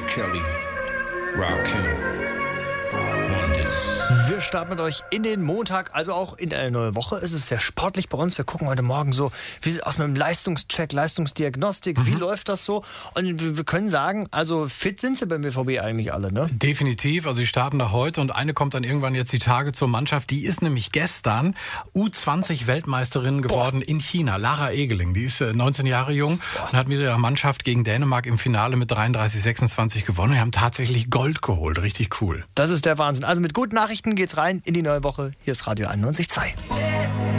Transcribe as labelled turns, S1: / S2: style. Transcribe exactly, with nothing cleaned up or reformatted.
S1: Kelly, Rakim, want this.
S2: Wir starten mit euch in den Montag, also auch in eine neue Woche. Es ist sehr sportlich bei uns. Wir gucken heute Morgen so, wie sieht es aus mit dem Leistungscheck, Leistungsdiagnostik, mhm. wie läuft das so? Und wir können sagen, also fit sind sie beim B V B eigentlich alle, ne?
S3: Definitiv, also sie starten da heute und eine kommt dann irgendwann jetzt die Tage zur Mannschaft. Die ist nämlich gestern U zwanzig Weltmeisterin geworden Boah. in China. Lara Egeling, die ist neunzehn Jahre jung Boah. und hat mit ihrer Mannschaft gegen Dänemark im Finale mit dreiunddreißig sechsundzwanzig gewonnen. Wir haben tatsächlich Gold geholt, richtig cool.
S2: Das ist der Wahnsinn. Also mit guten Nachrichten geht's rein in die neue Woche. Hier ist Radio einundneunzig Komma zwei.